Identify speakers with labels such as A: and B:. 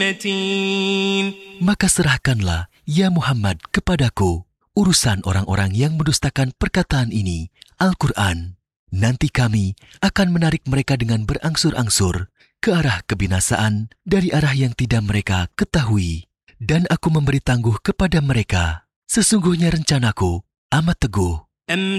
A: Maka serahkanlah, ya Muhammad, kepadaku urusan orang-orang yang mendustakan perkataan ini, Al-Quran. Nanti kami akan menarik mereka dengan berangsur-angsur ke arah kebinasaan dari arah yang tidak mereka ketahui. Dan aku memberi tangguh kepada mereka. Sesungguhnya rencanaku amat teguh.